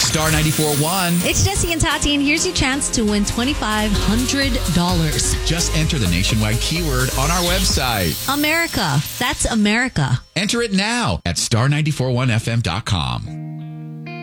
Star 94.1. It's Jesse and Tati, and here's your chance to win $2,500. Just enter the nationwide keyword on our website. America. That's America. Enter it now at star941fm.com.